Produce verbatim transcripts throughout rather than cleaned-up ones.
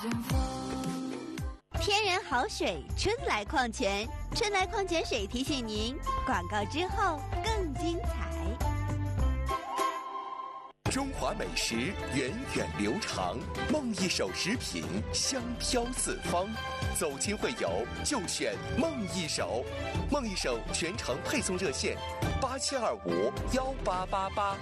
天然好水，春来矿泉，春来矿泉水提醒您，广告之后更精彩。 中华美食源远流长，梦一手食品香飘四方。走亲会友就选梦一手，梦一手全程配送热线：八七二五幺八八八。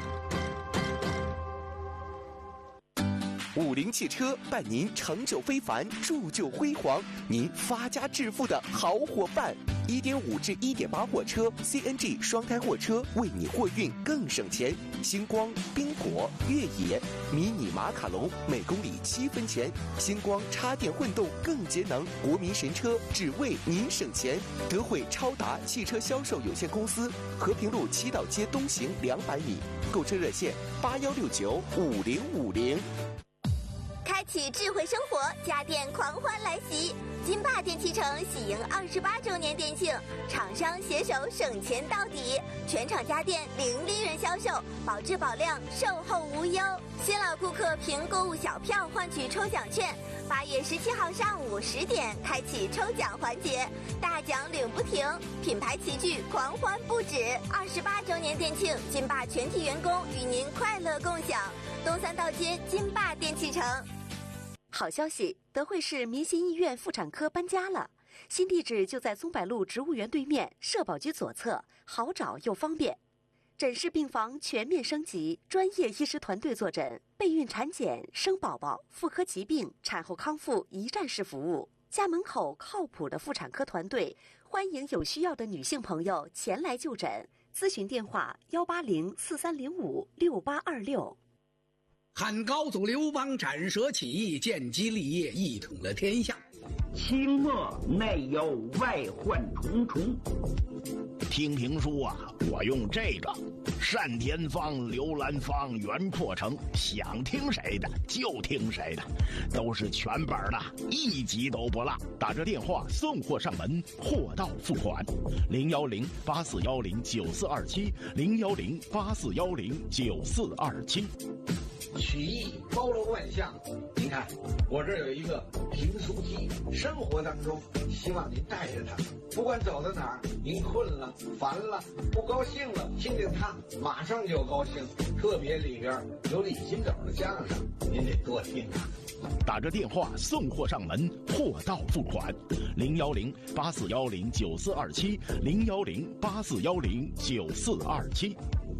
五菱汽车伴您成就非凡，铸就辉煌，您发家致富的好伙伴。一点五至一点八货车 C N G 双胎货车，为你货运更省钱。星光、宾果、越野、迷你马卡龙每公里七分钱。星光插电混动更节能，国民神车只为您省钱。德惠超达汽车销售有限公司，和平路七道街东行两百米。购车热线：八幺六九五零五零。 开启智慧生活，家电狂欢来袭！金霸电器城喜迎二十八周年店庆，厂商携手省钱到底，全场家电零利润销售，保质保量，售后无忧。新老顾客凭购物小票换取抽奖券。八月十七号上午十点开启抽奖环节，大奖领不停，品牌齐聚，狂欢不止。二十八周年店庆，金霸全体员工与您快乐共享。东三道街金霸电器城。 好消息，德惠市民心医院妇产科搬家了，新地址就在松柏路植物园对面，社保局左侧，好找又方便。诊室病房全面升级，专业医师团队坐诊，备孕产检、生宝宝、妇科疾病、产后康复一站式服务。家门口靠谱的妇产科团队，欢迎有需要的女性朋友前来就诊。咨询电话：幺八零四三零五六八二六。 汉高祖刘邦斩蛇起义，建基立业，一统了天下。 清末内有外患重重。 听评书啊，我用这个单田芳、刘兰芳、袁阔成，想听谁的就听谁的，都是全本的，一集都不落。打这电话送货上门，货到付款。零幺零八四幺零九四二七，零幺零八四幺零九四二七。 曲艺包罗万象，您看我这有一个评书机，生活当中希望您带着它，不管走到哪儿，您困了、烦了、不高兴了，听听它，马上就高兴。特别里边有李金斗的相声，您得多听啊。 打着电话送货上门，货到付款。零幺零八四幺零九四二七，零幺零八四幺零九四二七。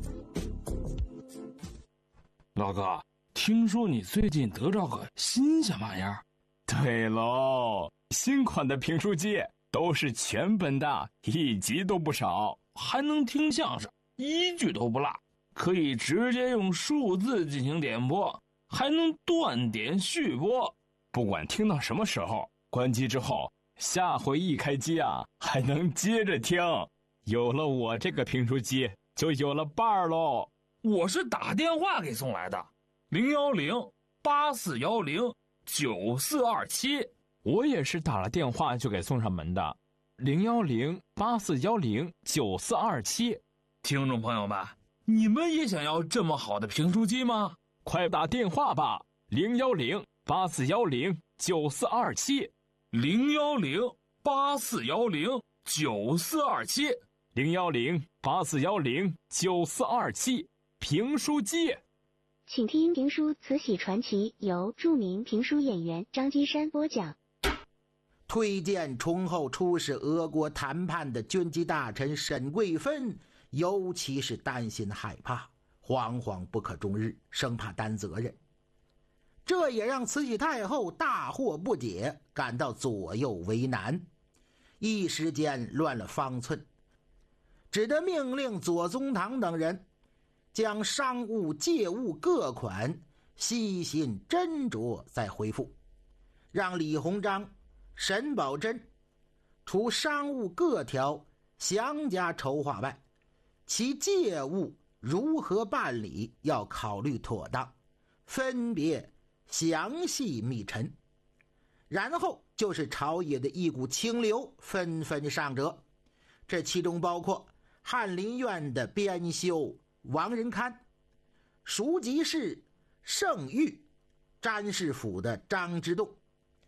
老哥，听说你最近得着个新鲜玩意儿？ 对喽，新款的评书机都是全本的，一集都不少， 还能听相声，一句都不落，可以直接用数字进行点播，还能断点续播。 不管听到什么时候，关机之后，下回一开机啊，还能接着听。有了我这个评书机，就有了伴儿喽。 我是打电话给送来的，零幺零八四幺零九四二七。 我也是打了电话就给送上门的，零幺零八四幺零九四二七。 听众朋友们，你们也想要这么好的评书机吗？ 快打电话吧，零幺零八四幺零九四二七， 零幺零八四幺零九四二七， 零幺零八四幺零九四二七。评书机， 请听评书《慈禧传奇》，由著名评书演员张金山播讲。 推荐崇后出使俄国谈判的军机大臣沈桂芬，尤其是担心害怕，惶惶不可终日，生怕担责任。这也让慈禧太后大惑不解，感到左右为难，一时间乱了方寸，只得命令左宗棠等人将商务借物各款细心斟酌再回复，让李鸿章、沈葆桢除商务各条详加筹划外，其借物如何办理要考虑妥当，分别详细密陈。然后就是朝野的一股清流纷纷上折，这其中包括翰林院的编修王仁堪、书籍士盛誉、詹事府的张之洞、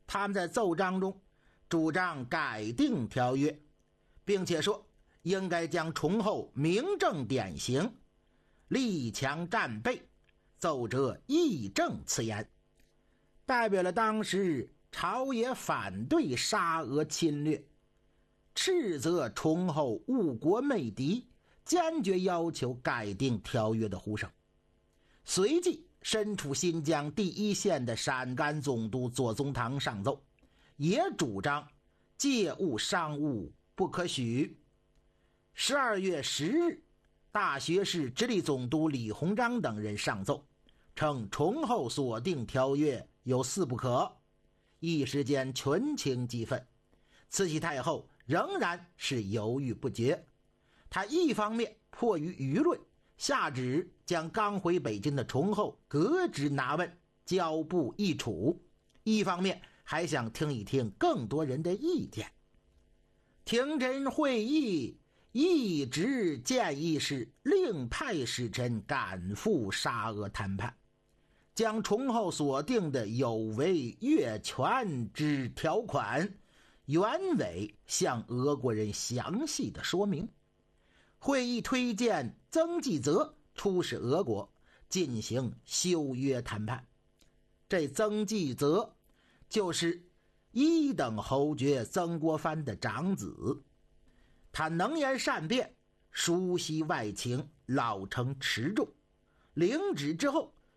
他们在奏章中主张改定条约，并且说应该将崇厚明正典刑，立强战备，奏折义正辞严，代表了当时朝野反对沙俄侵略，斥责崇厚误国媚敌，坚决要求改定条约的呼声。随即身处新疆第一线的陕甘总督左宗棠上奏，也主张借物商务不可许。十二月十日，大学士直隶总督李鸿章等人上奏，称崇厚所定条约有四不可，一时间群情激愤。慈禧太后仍然是犹豫不决，她一方面迫于舆论，下旨将刚回北京的崇厚革职拿问，交部议处，一方面还想听一听更多人的意见。廷臣会议一直建议是另派使臣赶赴沙俄谈判，将崇厚所定的有违越权之条款原委向俄国人详细的说明。会议推荐曾纪泽出使俄国进行修约谈判。这曾纪泽就是一等侯爵曾国藩的长子，他能言善辩，熟悉外情，老成持重。领旨之后，